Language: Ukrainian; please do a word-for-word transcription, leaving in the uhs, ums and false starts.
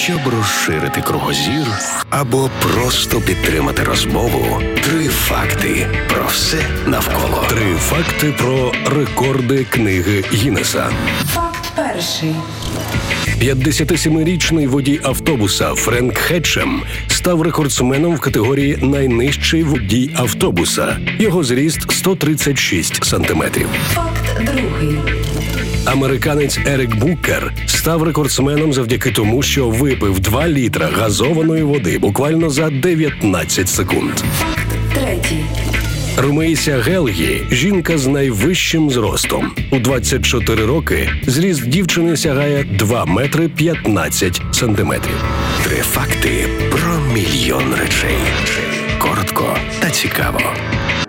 Щоб розширити кругозір або просто підтримати розмову, три факти про все навколо. Три факти про рекорди книги Гіннеса. Факт перший. п'ятдесятисемирічний водій автобуса Френк Хетчем став рекордсменом в категорії «Найнижчий водій автобуса». Його зріст – сто тридцять шість сантиметрів. Факт другий. Американець Ерік Букер став рекордсменом завдяки тому, що випив два літра газованої води буквально за дев'ятнадцять секунд. Факт третій. Румейся Гелгі – жінка з найвищим зростом. У двадцять чотири роки зріст дівчини сягає два метри п'ятнадцять сантиметрів. Три факти про мільйон речей. Коротко та цікаво.